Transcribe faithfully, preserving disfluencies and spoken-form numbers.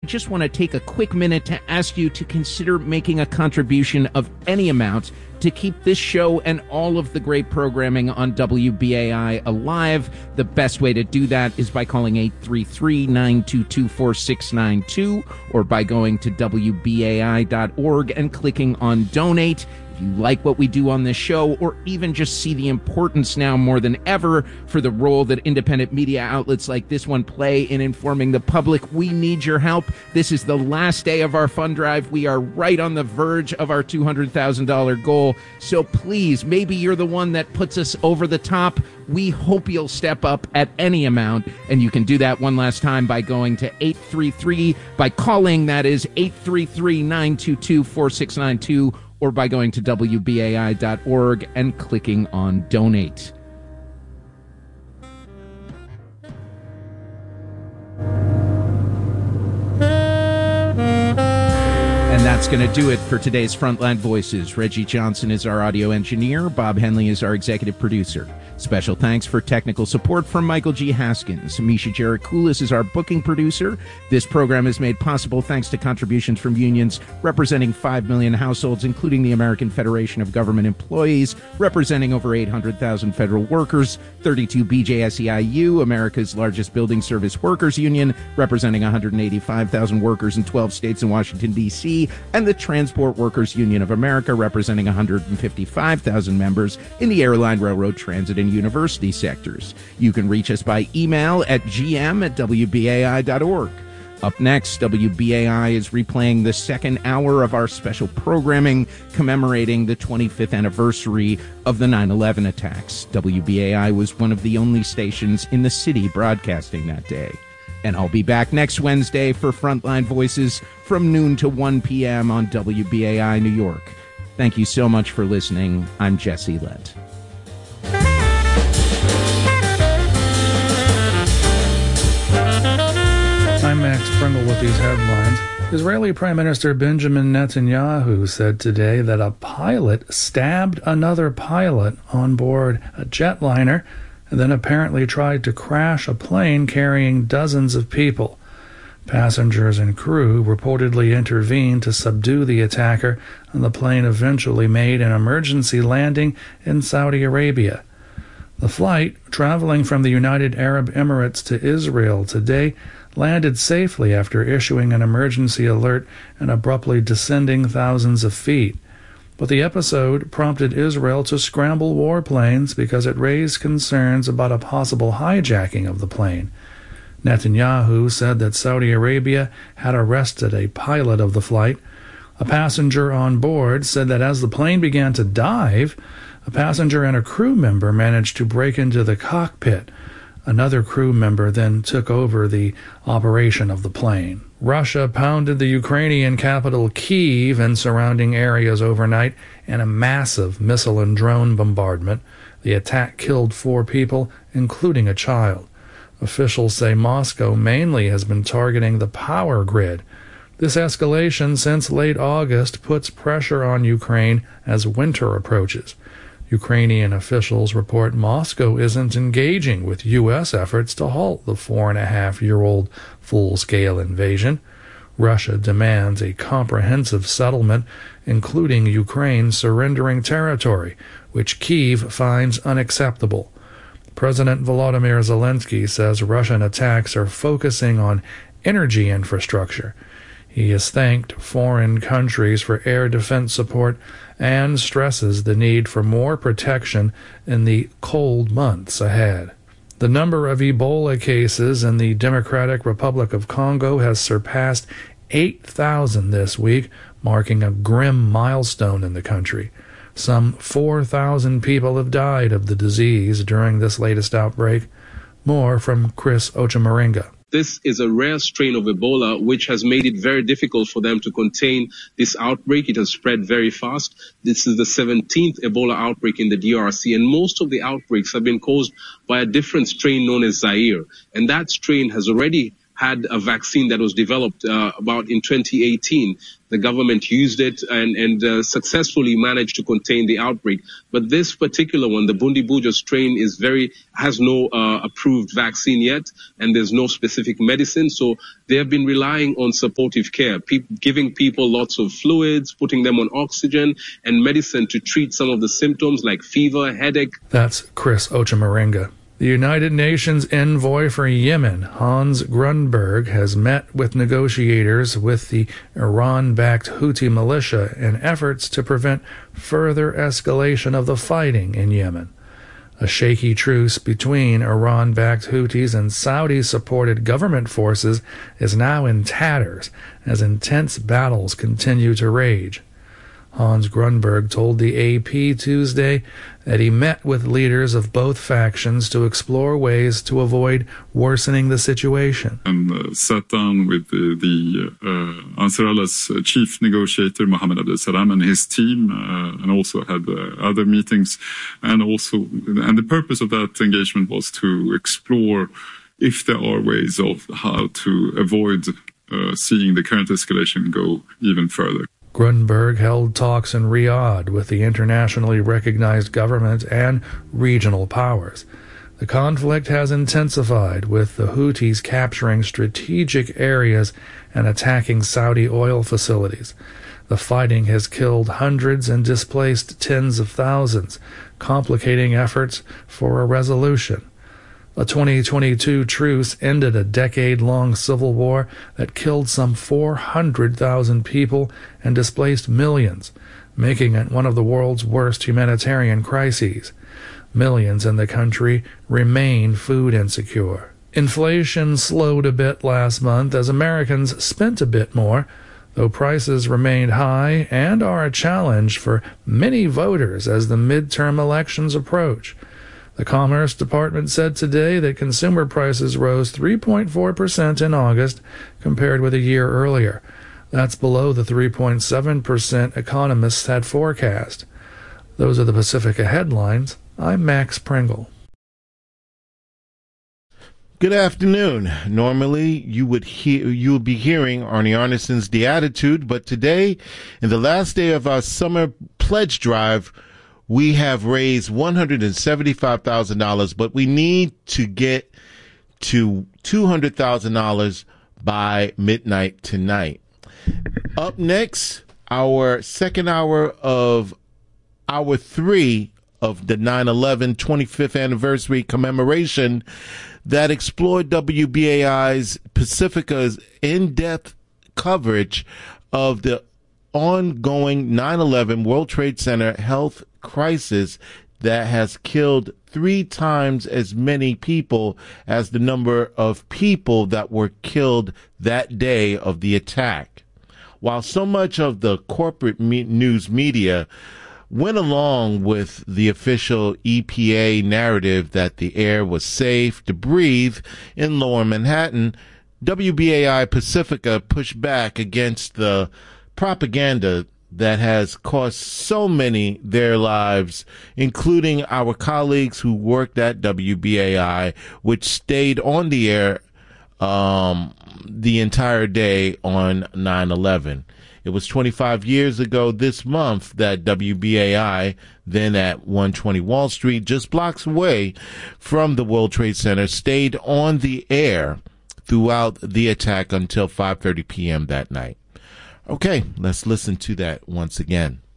just want to take a quick minute to ask you to consider making a contribution of any amount to keep this show and all of the great programming on W B A I alive. The best way to do that is by calling eight three three, nine two two, four six nine two or by going to W B A I dot org and clicking on Donate. If you like what we do on this show, or even just see the importance now more than ever for the role that independent media outlets like this one play in informing the public, we need your help. This is the last day of our fund drive. We are right on the verge of our two hundred thousand dollars goal. So please, maybe you're the one that puts us over the top. We hope you'll step up at any amount, and you can do that one last time by going to eight three three, by calling, that is eight three three, nine two two, four six nine two, or by going to W B A I dot org and clicking on Donate. And that's going to do it for today's Frontline Voices. Reggie Johnson is our audio engineer. Bob Henley is our executive producer. Special thanks for technical support from Michael G. Haskins. Misha Gerakoulis is our booking producer. This program is made possible thanks to contributions from unions representing five million households, including the American Federation of Government Employees, representing over eight hundred thousand federal workers, thirty-two B J S E I U, America's largest building service workers union, representing one hundred eighty-five thousand workers in twelve states and Washington, D C, and the Transport Workers Union of America, representing one hundred fifty-five thousand members in the airline, railroad, transit, and university sectors. You can reach us by email at g m at w b a i dot org. Up next, W B A I is replaying the second hour of our special programming commemorating the twenty-fifth anniversary of the nine eleven attacks. W B A I was one of the only stations in the city broadcasting that day. And I'll be back next Wednesday for Frontline Voices from noon to one p.m. on W B A I New York. Thank you so much for listening. I'm Jesse Lett. I'm Max Pringle with these headlines. Israeli Prime Minister Benjamin Netanyahu said today that a pilot stabbed another pilot on board a jetliner and then apparently tried to crash a plane carrying dozens of people. Passengers and crew reportedly intervened to subdue the attacker, and the plane eventually made an emergency landing in Saudi Arabia. The flight, traveling from the United Arab Emirates to Israel today, landed safely after issuing an emergency alert and abruptly descending thousands of feet. But the episode prompted Israel to scramble warplanes because it raised concerns about a possible hijacking of the plane. Netanyahu said that Saudi Arabia had arrested a pilot of the flight. A passenger on board said that as the plane began to dive, a passenger and a crew member managed to break into the cockpit. Another crew member then took over the operation of the plane. Russia pounded the Ukrainian capital Kyiv and surrounding areas overnight in a massive missile and drone bombardment. The attack killed four people, including a child. Officials say Moscow mainly has been targeting the power grid. This escalation since late August puts pressure on Ukraine as winter approaches. Ukrainian officials report Moscow isn't engaging with U S efforts to halt the four-and-a-half-year-old full-scale invasion. Russia demands a comprehensive settlement, including Ukraine surrendering territory, which Kyiv finds unacceptable. President Volodymyr Zelensky says Russian attacks are focusing on energy infrastructure. He has thanked foreign countries for air defense support and stresses the need for more protection in the cold months ahead. The number of Ebola cases in the Democratic Republic of Congo has surpassed eight thousand this week, marking a grim milestone in the country. Some four thousand people have died of the disease during this latest outbreak. More from Chris Ochamoringa. This is a rare strain of Ebola, which has made it very difficult for them to contain this outbreak. It has spread very fast. This is the seventeenth Ebola outbreak in the D R C, and most of the outbreaks have been caused by a different strain known as Zaire. And that strain has already had a vaccine that was developed uh, about in twenty eighteen. The government used it and, and uh, successfully managed to contain the outbreak. But this particular one, the Bundibugyo strain, is very has no uh, approved vaccine yet, and there's no specific medicine. So they have been relying on supportive care, pe- giving people lots of fluids, putting them on oxygen, and medicine to treat some of the symptoms like fever, headache. That's Chris Ochamaringa. The United Nations envoy for Yemen, Hans Grunberg, has met with negotiators with the Iran-backed Houthi militia in efforts to prevent further escalation of the fighting in Yemen. A shaky truce between Iran-backed Houthis and Saudi-supported government forces is now in tatters as intense battles continue to rage. Hans Grunberg told the A P Tuesday that he met with leaders of both factions to explore ways to avoid worsening the situation. And uh, sat down with the, the uh, Ansar Allah's chief negotiator, Mohammed Abdel Salam, and his team, uh, and also had uh, other meetings. And also, and the purpose of that engagement was to explore if there are ways of how to avoid uh, seeing the current escalation go even further. Grunberg held talks in Riyadh with the internationally recognized government and regional powers. The conflict has intensified, with the Houthis capturing strategic areas and attacking Saudi oil facilities. The fighting has killed hundreds and displaced tens of thousands, complicating efforts for a resolution. A twenty twenty-two truce ended a decade-long civil war that killed some four hundred thousand people and displaced millions, making it one of the world's worst humanitarian crises. Millions in the country remain food insecure. Inflation slowed a bit last month as Americans spent a bit more, though prices remained high and are a challenge for many voters as the midterm elections approach. The Commerce Department said today that consumer prices rose three point four percent in August compared with a year earlier. That's below the three point seven percent economists had forecast. Those are the Pacifica headlines. I'm Max Pringle. Good afternoon. Normally, you would hear you would be hearing Arnie Arneson's The Attitude, but today, in the last day of our summer pledge drive, we have raised one hundred seventy-five thousand dollars, but we need to get to two hundred thousand dollars by midnight tonight. Up next, our second hour of hour three of the nine eleven twenty-fifth anniversary commemoration that explored W B A I's Pacifica's in-depth coverage of the ongoing nine eleven World Trade Center health crisis that has killed three times as many people as the number of people that were killed that day of the attack. While so much of the corporate me- news media went along with the official E P A narrative that the air was safe to breathe in Lower Manhattan, W B A I Pacifica pushed back against the propaganda that has cost so many their lives, including our colleagues who worked at W B A I, which stayed on the air um, the entire day on nine eleven. It was twenty-five years ago this month that W B A I, then at one twenty Wall Street, just blocks away from the World Trade Center, stayed on the air throughout the attack until five thirty p.m. that night. Okay, let's listen to that once again.